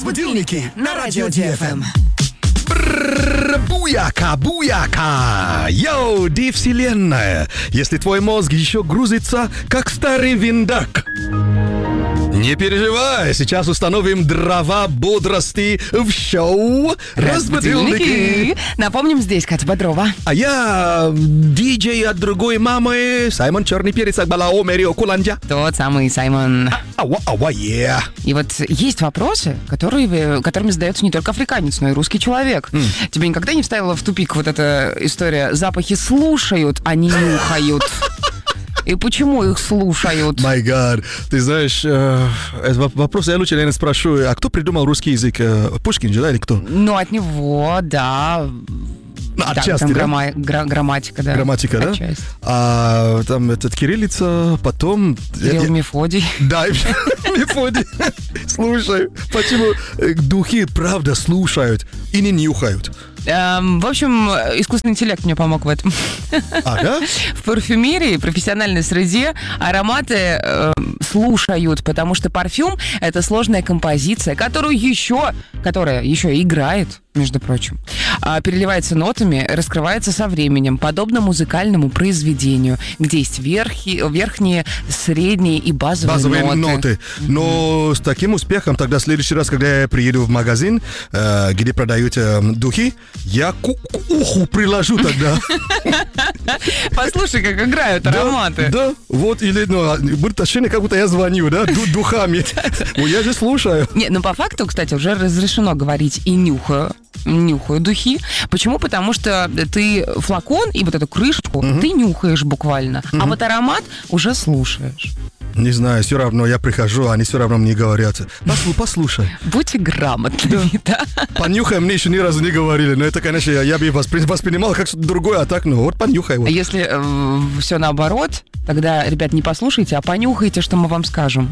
Разбудилники на радио ДФМ. Буяка, буяка! Йоу, Ди-вселенная! Если твой мозг еще грузится, как старый виндак, не переживай, сейчас установим дрова бодрости в шоу «Разбудилники». Напомним, здесь Катя Бодрова. А я диджей от другой мамы, Саймон Черный Перец Акбалао Мерио Куланджа. Тот самый Саймон. Yeah. И вот есть вопросы, которыми задается не только африканец, но и русский человек. Тебе никогда не вставила в тупик вот эта история? Запахи слушают, а не нюхают. И почему их слушают? My God. Ты знаешь, этот вопрос я лучше, наверное, спрошу. А кто придумал русский язык? Пушкин же, да, или кто? Ну, от него, да. Отчасти, там да? Грамматика, да. Грамматика, да? Отчасти. А там этот кириллица, потом... Кирилл Мефодий. Да, Мефодий. Слушай, почему духи правда слушают и не нюхают? В общем, искусственный интеллект мне помог в этом. Ага. В парфюмерии, профессиональной среде ароматы слушают, потому что парфюм — это сложная композиция, которая еще играет, между прочим, переливается нотами, раскрывается со временем, подобно музыкальному произведению, где есть верхние, средние и базовые ноты. Но с таким успехом тогда в следующий раз, когда я приеду в магазин, где продают духи, я к уху приложу тогда. Послушай, как играют ароматы. Да, вот, или, будет ощущение, как будто я звоню, да, духами. Я же слушаю. Не, по факту, кстати, уже разрешено говорить и нюхаю духи. Почему? Потому что ты флакон и вот эту крышечку ты нюхаешь буквально, а вот аромат уже слушаешь. Не знаю, все равно я прихожу, они все равно мне говорят: послушай. Будьте грамотными, да? Понюхай, мне еще ни разу не говорили, но это, конечно, я бы воспринимал как что-то другое, а так, вот понюхай. Вот. Если все наоборот, тогда, ребят, не послушайте, а понюхайте, что мы вам скажем.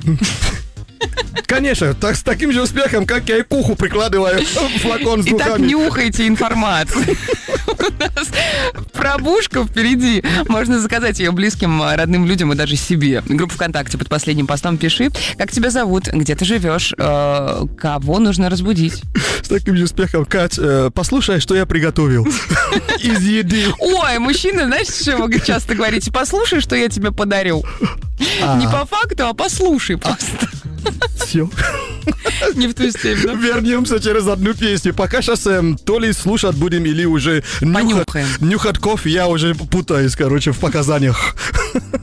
Конечно, с таким же успехом, как я и к уху прикладываю флакон с духами. Итак, нюхайте информацию. У нас пробушка впереди. Можно заказать ее близким, родным людям и даже себе. Группа ВКонтакте под последним постом пиши, как тебя зовут, где ты живешь, кого нужно разбудить. С таким же успехом, Кать, послушай, что я приготовил из еды. Ой, мужчины, знаешь, что вы часто говорите? Послушай, что я тебе подарю. Не по факту, а послушай просто. Все. Не в ту степень. Вернемся через одну песню. Пока сейчас то ли слушать будем, или уже нюхать кофе. Я уже путаюсь, в показаниях.